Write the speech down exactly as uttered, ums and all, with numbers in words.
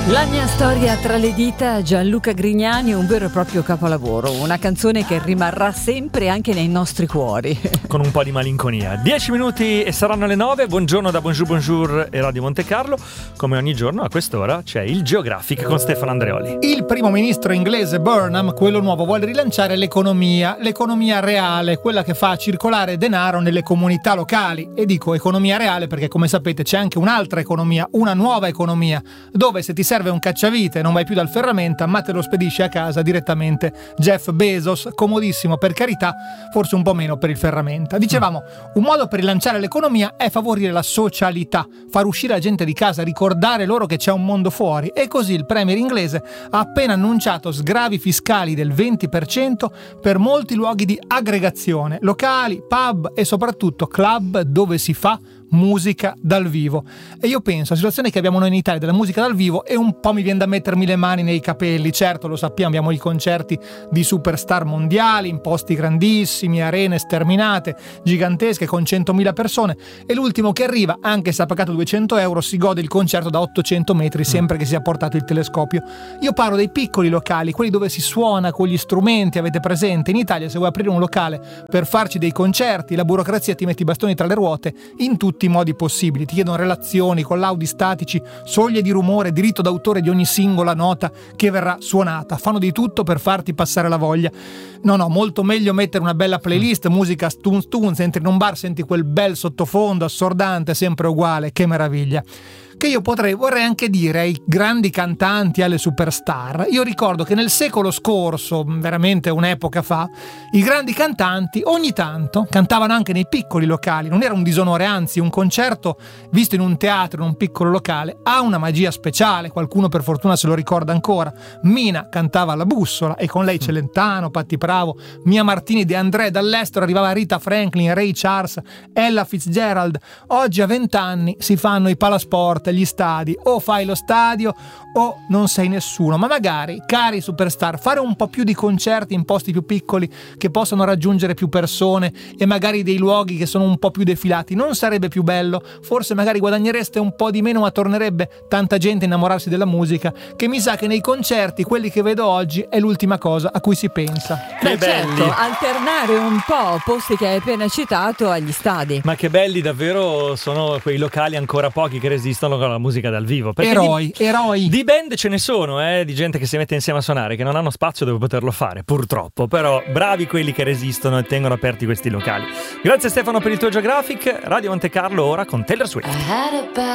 La mia storia tra le dita, Gianluca Grignani, un vero e proprio capolavoro, una canzone che rimarrà sempre anche nei nostri cuori. Con un po' di malinconia. Dieci minuti e saranno le nove. Buongiorno da Bonjour Bonjour e Radio Monte Carlo. Come ogni giorno a quest'ora c'è il Geographic con Stefano Andreoli. Il primo ministro inglese Burnham, quello nuovo, vuole rilanciare l'economia, l'economia reale, quella che fa circolare denaro nelle comunità locali. E dico economia reale perché, come sapete, c'è anche un'altra economia, una nuova economia, dove se ti serve un cacciavite non vai più dal ferramenta ma te lo spedisce a casa direttamente Jeff Bezos. Comodissimo, per carità, forse un po' meno per il ferramenta. Dicevamo, un modo per rilanciare l'economia è favorire la socialità, far uscire la gente di casa, ricordare loro che c'è un mondo fuori. E così il premier inglese ha appena annunciato sgravi fiscali del venti per cento per molti luoghi di aggregazione, locali, pub e soprattutto club dove si fa musica dal vivo. E io penso, la situazione che abbiamo noi in Italia della musica dal vivo è un po', mi viene da mettermi le mani nei capelli. Certo, lo sappiamo, abbiamo i concerti di superstar mondiali in posti grandissimi, arene sterminate, gigantesche con centomila persone, e l'ultimo che arriva, anche se ha pagato duecento euro, si gode il concerto da ottocento metri sempre che sia portato il telescopio. Io parlo dei piccoli locali, quelli dove si suona con gli strumenti. Avete presente? In Italia, se vuoi aprire un locale per farci dei concerti, la burocrazia ti mette i bastoni tra le ruote in tutti i modi possibili. Ti chiedono relazioni, collaudi statici, soglie di rumore, diritto d'autore di ogni singola nota che verrà suonata. Fanno di tutto per farti passare la voglia. No, no, molto meglio mettere una bella playlist, musica stuns stuns, entri in un bar, senti quel bel sottofondo assordante, sempre uguale, che meraviglia. Che io potrei, vorrei anche dire ai grandi cantanti, alle superstar. Io ricordo che nel secolo scorso, veramente un'epoca fa, i grandi cantanti ogni tanto cantavano anche nei piccoli locali. Non era un disonore, anzi un concerto visto in un teatro, in un piccolo locale, ha una magia speciale. Qualcuno per fortuna se lo ricorda ancora. Mina cantava alla Bussola e con lei Celentano, Patti Bravo, Mia Martini, De André. Dall'estero arrivava Rita Franklin, Ray Charles, Ella Fitzgerald. Oggi a vent'anni si fanno i palasport, gli stadi, o fai lo stadio o non sei nessuno. Ma magari, cari superstar, fare un po' più di concerti in posti più piccoli che possano raggiungere più persone e magari dei luoghi che sono un po' più defilati, non sarebbe più bello? Forse magari guadagnereste un po' di meno, ma tornerebbe tanta gente a innamorarsi della musica, che mi sa che nei concerti, quelli che vedo oggi, è l'ultima cosa a cui si pensa. Beh, certo, alternare un po' posti che hai appena citato agli stadi. Ma che belli davvero sono quei locali, ancora pochi, che resistono con la musica dal vivo. Perché eroi, di, eroi. Di band ce ne sono, eh, di gente che si mette insieme a suonare, che non hanno spazio dove poterlo fare, purtroppo. Però bravi quelli che resistono e tengono aperti questi locali. Grazie Stefano per il tuo Geographic. Radio Monte Carlo ora con Taylor Swift.